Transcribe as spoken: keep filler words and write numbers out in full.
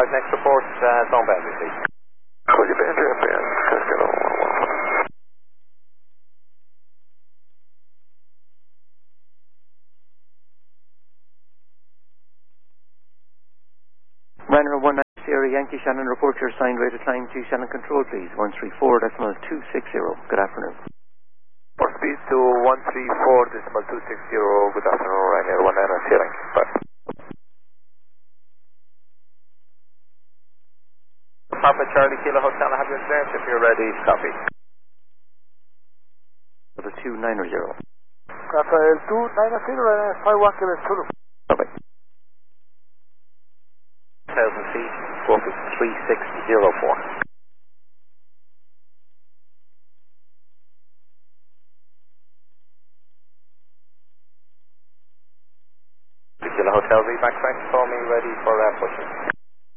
Good, next report, uh, zone boundary, please. Cody Bandra, F N, Cascado one one one. Runner one nine Sierra Yankee Shannon, report your assigned rate of climb to Shannon Control, please. one three four decimal two six zero. Good afternoon. For speed to one three four decimal two six zero. Good afternoon, Ryanair one nine Sierra Yankee. Bye. Papa Charlie Kilo Hotel, I have your clearance. If you're ready, copy. The two nine zero. Rafael two nine zero, five one Quebec Zulu. Copy. one thousand feet, squawk is three six zero four. Kilo Hotel, V back track, call me ready for uh, pushing.